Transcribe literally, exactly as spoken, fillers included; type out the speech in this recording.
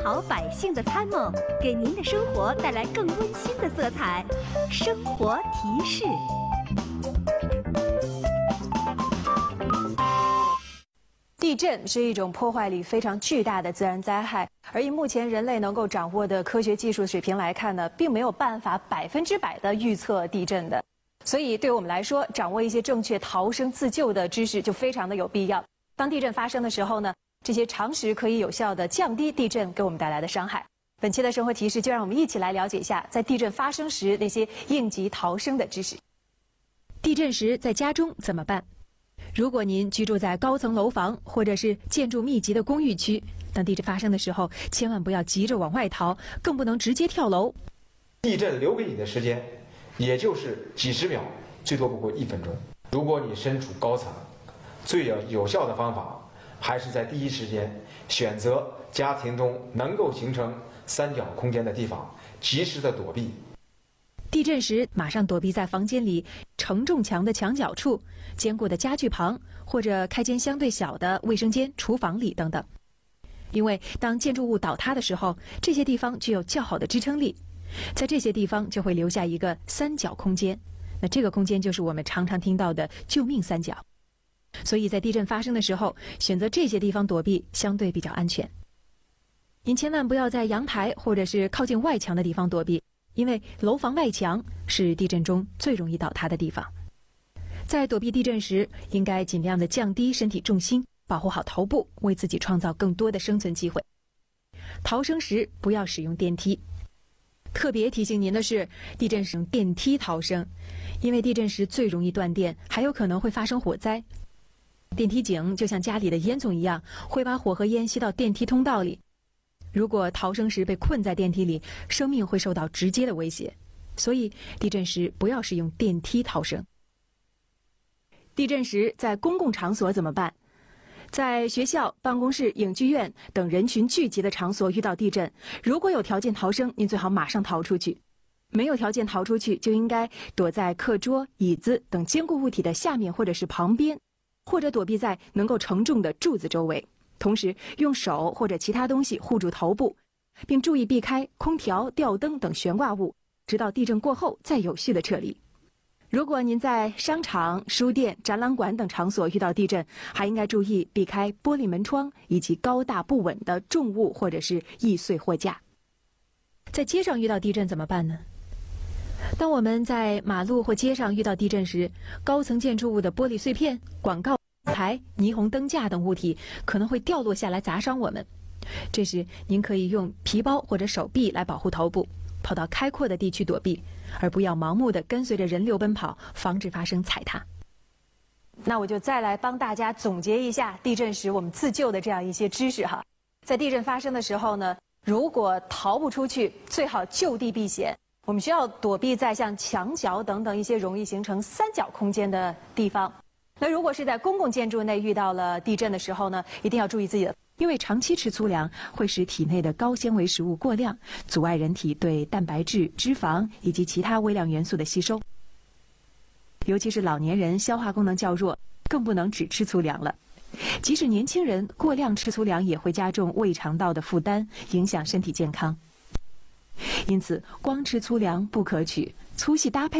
好百姓的参谋，给您的生活带来更温馨的色彩。生活提示。 地震是一种破坏力非常巨大的自然灾害，而以目前人类能够掌握的科学技术水平来看呢，并没有办法百分之百的预测地震的。所以对我们来说，掌握一些正确逃生自救的知识就非常的有必要。当地震发生的时候呢，这些常识可以有效地降低地震给我们带来的伤害。本期的生活提示就让我们一起来了解一下，在地震发生时那些应急逃生的知识。地震时在家中怎么办？如果您居住在高层楼房或者是建筑密集的公寓区，当地震发生的时候，千万不要急着往外逃，更不能直接跳楼。 地震留给你的时间，也就是几十秒，最多不过一分钟。如果你身处高层，最有有效的方法还是在第一时间选择家庭中能够形成三角空间的地方，及时的躲避。 地震时，马上躲避在房间里承重墙的墙角处、坚固的家具旁，或者开间相对小的卫生间、厨房里等等。因为当建筑物倒塌的时候，这些地方具有较好的支撑力，在这些地方就会留下一个三角空间。那这个空间就是我们常常听到的救命三角。所以在地震发生的时候，选择这些地方躲避相对比较安全。您千万不要在阳台或者是靠近外墙的地方躲避，因为楼房外墙是地震中最容易倒塌的地方。在躲避地震时，应该尽量的降低身体重心，保护好头部，为自己创造更多的生存机会。逃生时不要使用电梯。特别提醒您的是，地震时用电梯逃生，因为地震时最容易断电，还有可能会发生火灾。电梯井就像家里的烟囱一样，会把火和烟吸到电梯通道里。如果逃生时被困在电梯里，生命会受到直接的威胁。所以地震时不要使用电梯逃生。地震时在公共场所怎么办？在学校、办公室、影剧院等人群聚集的场所遇到地震，如果有条件逃生，您最好马上逃出去。没有条件逃出去，就应该躲在课桌、椅子等坚固物体的下面或者是旁边，或者躲避在能够承重的柱子周围。同时用手或者其他东西护住头部，并注意避开空调、吊灯等悬挂物，直到地震过后再有序的撤离。如果您在商场、书店、展览馆等场所遇到地震，还应该注意避开玻璃门窗以及高大不稳的重物或者是易碎货架。在街上遇到地震怎么办呢？当我们在马路或街上遇到地震时，高层建筑物的玻璃碎片、广告台、霓虹灯架等物体可能会掉落下来砸伤我们。这时您可以用皮包或者手臂来保护头部，跑到开阔的地区躲避，而不要盲目地跟随着人流奔跑，防止发生踩踏。那我就再来帮大家总结一下地震时我们自救的这样一些知识哈。在地震发生的时候呢，如果逃不出去，最好就地避险。我们需要躲避在像墙角等等一些容易形成三角空间的地方。那如果是在公共建筑内遇到了地震的时候呢，一定要注意自己的，因为长期吃粗粮会使体内的高纤维食物过量，阻碍人体对蛋白质、脂肪以及其他微量元素的吸收。尤其是老年人消化功能较弱，更不能只吃粗粮了。即使年轻人过量吃粗粮也会加重胃肠道的负担，影响身体健康。因此，光吃粗粮不可取，粗细搭配